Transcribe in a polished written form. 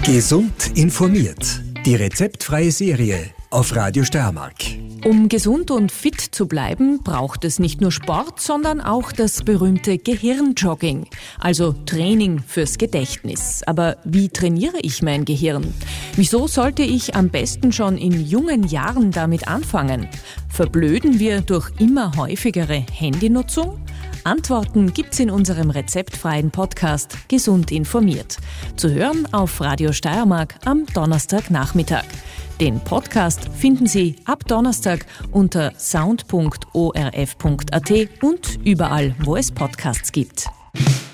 Gesund informiert. Die rezeptfreie Serie auf Radio Steiermark. Um gesund und fit zu bleiben, braucht es nicht nur Sport, sondern auch das berühmte Gehirnjogging, also Training fürs Gedächtnis. Aber wie trainiere ich mein Gehirn? Wieso sollte ich am besten schon in jungen Jahren damit anfangen? Verblöden wir durch immer häufigere Handynutzung? Antworten gibt's in unserem rezeptfreien Podcast Gesund informiert. Zu hören auf Radio Steiermark am Donnerstagnachmittag. Den Podcast finden Sie ab Donnerstag unter sound.orf.at und überall, wo es Podcasts gibt.